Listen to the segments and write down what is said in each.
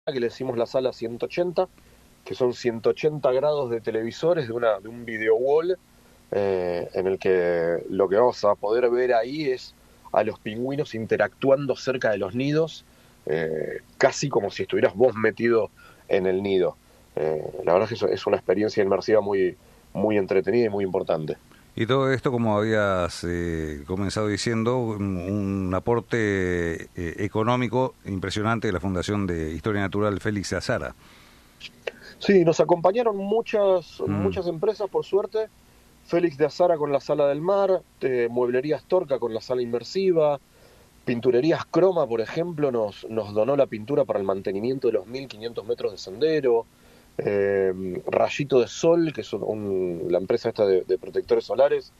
que le decimos la sala 180, que son 180 grados de televisores de un video wall, en el que lo que vamos a poder ver ahí es a los pingüinos interactuando cerca de los nidos, casi como si estuvieras vos metido en el nido. La verdad es que eso es una experiencia inmersiva muy, muy entretenida y muy importante. Y todo esto, como habías comenzado diciendo, un aporte económico impresionante de la Fundación de Historia Natural Félix de Azara. Sí, nos acompañaron muchas empresas, por suerte. Félix de Azara con la Sala del Mar, Mueblerías Torca con la sala inmersiva, Pinturerías Croma, por ejemplo, nos donó la pintura para el mantenimiento de los 1500 metros de sendero. Rayito de Sol, que es la empresa esta de protectores solares,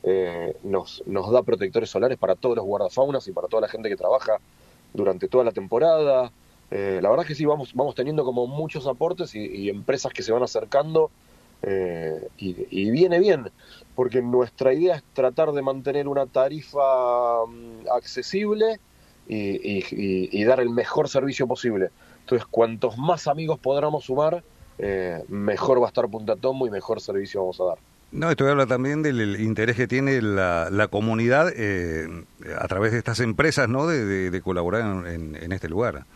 nos da protectores solares para todos los guardafaunas y para toda la gente que trabaja durante toda la temporada. La verdad es que sí, vamos teniendo como muchos aportes y empresas que se van acercando, y viene bien, porque nuestra idea es tratar de mantener una tarifa accesible y dar el mejor servicio posible. Entonces, cuantos más amigos podamos sumar, mejor va a estar Punta Tombo y mejor servicio vamos a dar. No, esto habla también del interés que tiene la comunidad a través de estas empresas, ¿no? De colaborar en este lugar.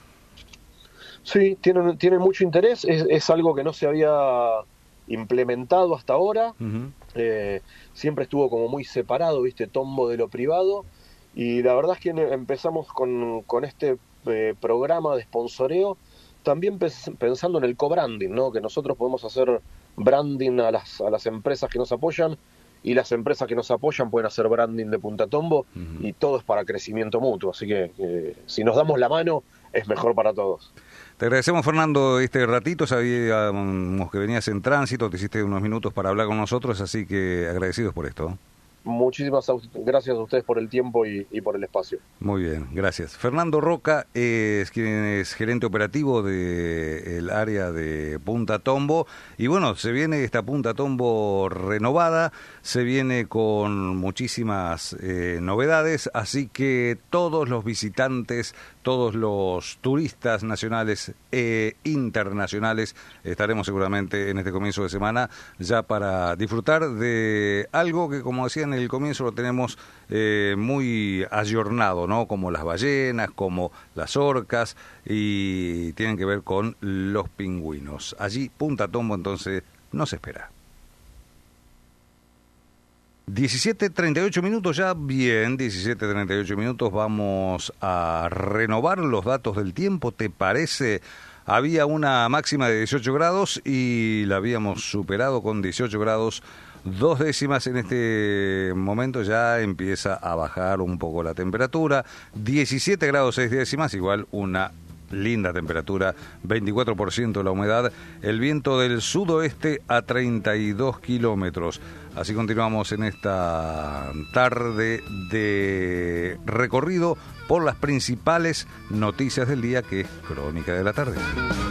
Sí, tienen mucho interés, es algo que no se había implementado hasta ahora. Uh-huh. Siempre estuvo como muy separado, ¿viste? Tombo de lo privado, y la verdad es que empezamos con este programa de sponsoreo, también pensando en el co-branding, ¿no? Que nosotros podemos hacer branding a las empresas que nos apoyan, y las empresas que nos apoyan pueden hacer branding de Punta Tombo, uh-huh. Y todo es para crecimiento mutuo, así que si nos damos la mano es mejor para todos. Te agradecemos, Fernando, este ratito. Sabíamos que venías en tránsito, te hiciste unos minutos para hablar con nosotros, así que agradecidos por esto. Muchísimas gracias a ustedes por el tiempo y por el espacio. Muy bien, gracias. Fernando Roca es quien es gerente operativo del área de Punta Tombo. Y bueno, se viene esta Punta Tombo renovada, se viene con muchísimas novedades, así que todos los visitantes, todos los turistas nacionales e internacionales estaremos seguramente en este comienzo de semana ya para disfrutar de algo que, como decía en el comienzo, lo tenemos muy ayornado, ¿no? Como las ballenas, como las orcas, y tienen que ver con los pingüinos. Allí, Punta Tombo, entonces, no se espera. 17:38 minutos ya, bien, 17:38 minutos, vamos a renovar los datos del tiempo, ¿te parece? Había una máxima de 18 grados y la habíamos superado con 18 grados 2 décimas. En este momento ya empieza a bajar un poco la temperatura, 17 grados 6 décimas, igual una linda temperatura, 24% la humedad, el viento del sudoeste a 32 kilómetros. Así continuamos en esta tarde de recorrido por las principales noticias del día, que es Crónica de la Tarde.